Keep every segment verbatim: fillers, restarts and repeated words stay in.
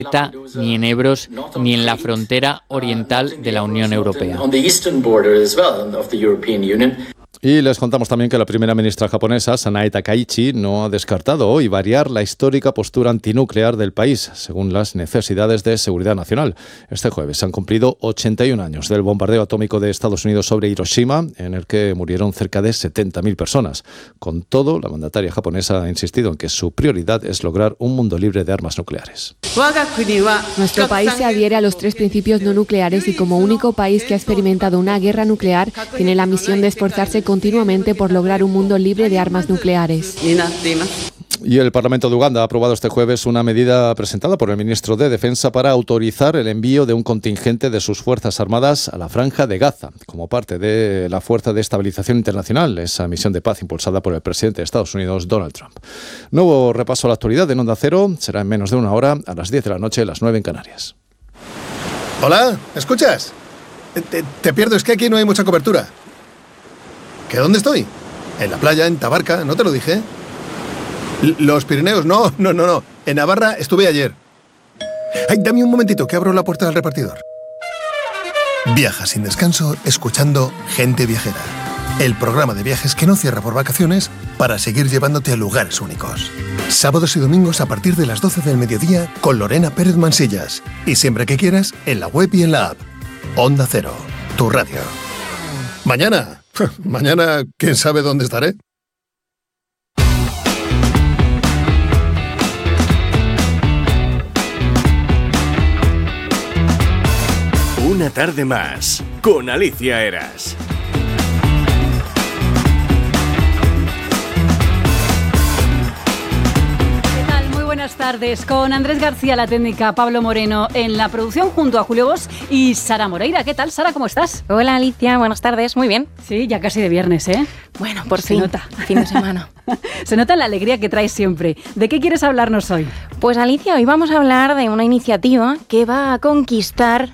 ni en Ebros, ni en la frontera oriental de la Unión Europea. Y les contamos también que la primera ministra japonesa, Sanae Takaichi, no ha descartado hoy variar la histórica postura antinuclear del país, según las necesidades de seguridad nacional. Este jueves se han cumplido ochenta y un años del bombardeo atómico de Estados Unidos sobre Hiroshima, en el que murieron cerca de setenta mil personas. Con todo, la mandataria japonesa ha insistido en que su prioridad es lograr un mundo libre de armas nucleares. Nuestro país se adhiere a los tres principios no nucleares y como único país que ha experimentado una guerra nuclear, tiene la misión de esforzarse continuamente por lograr un mundo libre de armas nucleares. Y el Parlamento de Uganda ha aprobado este jueves una medida presentada por el ministro de Defensa para autorizar el envío de un contingente de sus Fuerzas Armadas a la Franja de Gaza, como parte de la Fuerza de Estabilización Internacional, esa misión de paz impulsada por el presidente de Estados Unidos, Donald Trump. Nuevo repaso a la actualidad en Onda Cero, será en menos de una hora, a las diez de la noche, las nueve en Canarias. Hola, ¿me escuchas? Te, te pierdo, es que aquí no hay mucha cobertura. ¿Que dónde estoy? En la playa, en Tabarca, ¿no te lo dije? L- Los Pirineos, no, no, no, no. En Navarra estuve ayer. Ay, dame un momentito, que abro la puerta del repartidor. Viaja sin descanso, escuchando Gente Viajera. El programa de viajes que no cierra por vacaciones para seguir llevándote a lugares únicos. Sábados y domingos a partir de las doce del mediodía con Lorena Pérez Mansillas. Y siempre que quieras, en la web y en la app. Onda Cero, tu radio. Mañana... Mañana, ¿quién sabe dónde estaré? Una tarde más, con Alicia Eras. Buenas tardes, con Andrés García, la técnica, Pablo Moreno en la producción, junto a Julio Bosch y Sara Moreira. ¿Qué tal, Sara? ¿Cómo estás? Hola, Alicia. Buenas tardes. Muy bien. Sí, ya casi de viernes, ¿eh? Bueno, por Se fin. nota. Fin de semana. Se nota la alegría que traes siempre. ¿De qué quieres hablarnos hoy? Pues, Alicia, hoy vamos a hablar de una iniciativa que va a conquistar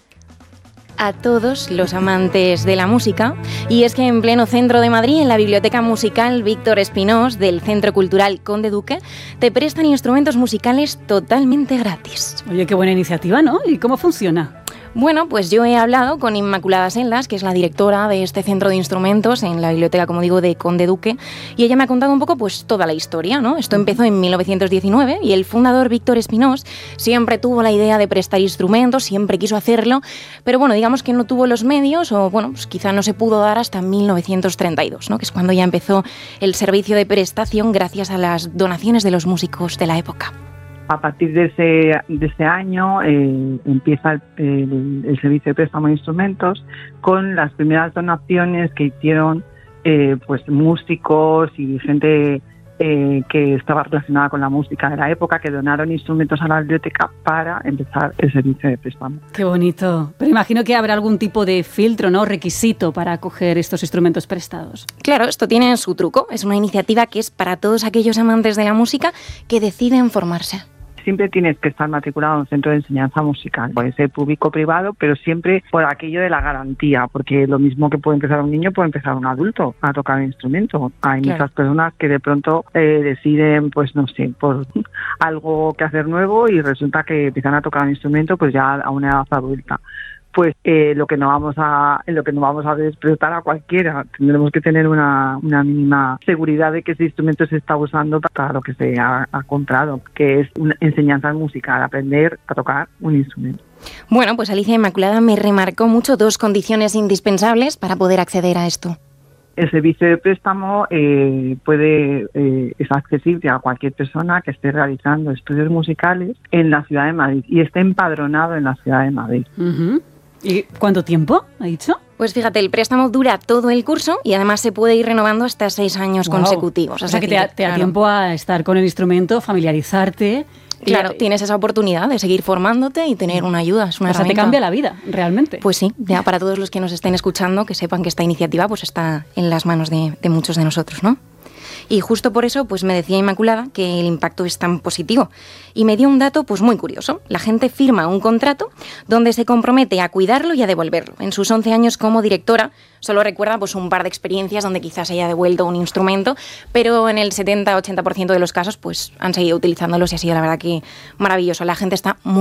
a todos los amantes de la música, y es que en pleno centro de Madrid, en la Biblioteca Musical Víctor Espinós del Centro Cultural Conde Duque, te prestan instrumentos musicales totalmente gratis. Oye, qué buena iniciativa, ¿no? ¿Y cómo funciona? Bueno, pues yo he hablado con Inmaculada Sendas, que es la directora de este centro de instrumentos en la biblioteca, como digo, de Conde Duque, y ella me ha contado un poco pues toda la historia, ¿no? Esto empezó en mil novecientos diecinueve y el fundador Víctor Espinós siempre tuvo la idea de prestar instrumentos, siempre quiso hacerlo, pero bueno, digamos que no tuvo los medios o bueno, pues quizá no se pudo dar hasta mil novecientos treinta y dos, ¿no? Que es cuando ya empezó el servicio de prestación gracias a las donaciones de los músicos de la época. A partir de ese, de ese año eh, empieza el, el, el servicio de préstamo de instrumentos con las primeras donaciones que hicieron eh, pues músicos y gente eh, que estaba relacionada con la música de la época, que donaron instrumentos a la biblioteca para empezar el servicio de préstamo. Qué bonito. Pero imagino que habrá algún tipo de filtro, ¿no? Requisito para acoger estos instrumentos prestados. Claro, esto tiene su truco. Es una iniciativa que es para todos aquellos amantes de la música que deciden formarse. Siempre tienes que estar matriculado en un centro de enseñanza musical. Puede ser público o privado, pero siempre por aquello de la garantía, porque lo mismo que puede empezar un niño, puede empezar un adulto a tocar el instrumento. Hay claro. muchas personas que de pronto eh, deciden, pues no sé, por algo que hacer nuevo y resulta que empiezan a tocar un instrumento pues ya a una edad adulta. Pues eh, lo que no vamos a lo que no vamos a prestar a cualquiera. Tendremos que tener una, una mínima seguridad de que ese instrumento se está usando para lo que se ha, ha comprado, que es una enseñanza musical, aprender a tocar un instrumento. Bueno, pues Alicia Inmaculada me remarcó mucho dos condiciones indispensables para poder acceder a esto. El servicio de préstamo eh, puede eh, es accesible a cualquier persona que esté realizando estudios musicales en la ciudad de Madrid y esté empadronado en la ciudad de Madrid. Uh-huh. ¿Y cuánto tiempo ha dicho? Pues fíjate, el préstamo dura todo el curso y además se puede ir renovando hasta seis años wow. consecutivos. O sea que te da, te da claro. tiempo a estar con el instrumento, familiarizarte. Claro, y, tienes esa oportunidad de seguir formándote y tener una ayuda. Es una o sea, te cambia la vida, realmente. Pues sí, ya para todos los que nos estén escuchando, que sepan que esta iniciativa pues está en las manos de, de muchos de nosotros, ¿no? Y justo por eso pues me decía Inmaculada que el impacto es tan positivo. Y me dio un dato pues muy curioso. La gente firma un contrato donde se compromete a cuidarlo y a devolverlo. En sus once años como directora solo recuerda pues un par de experiencias donde quizás haya devuelto un instrumento, pero en el setenta a ochenta por ciento de los casos pues han seguido utilizándolos y ha sido la verdad que maravilloso. La gente está muy